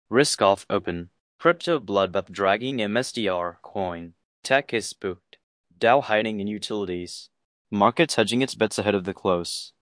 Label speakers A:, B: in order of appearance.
A: Risk off open. Crypto bloodbath dragging MSTR coin. Tech is spooked. Dow hiding in utilities. Markets hedging its bets ahead of the close.